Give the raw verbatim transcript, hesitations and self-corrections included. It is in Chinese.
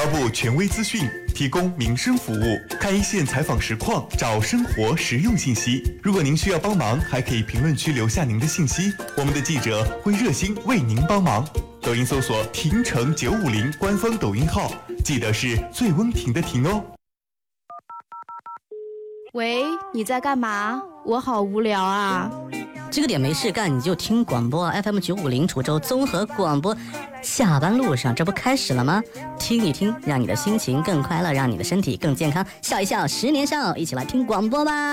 发布权威资讯，提供民生服务，看一线采访实况，找生活实用信息。如果您需要帮忙，还可以评论区留下您的信息，我们的记者会热心为您帮忙。抖音搜索婷城九五零官方抖音号，记得是最温婷的婷哦。 喂，你在干嘛？我好无聊啊。 这个点没事干，你就听广播 F M 九五零滁州综合广播。下班路上，这不开始了吗？听一听，让你的心情更快乐，让你的身体更健康。笑一笑，十年少，一起来听广播吧。